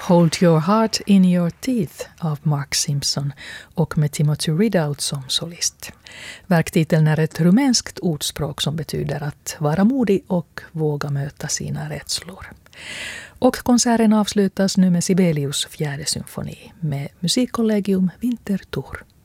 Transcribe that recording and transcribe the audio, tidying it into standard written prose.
Hold Your Heart in Your Teeth av Mark Simpson och med Timothy Ridout som solist. Verktiteln är ett rumänskt ordspråk som betyder att vara modig och våga möta sina rädslor. Och konserten avslutas nu med Sibelius fjärde symfoni med Musikkollegium Winterthur.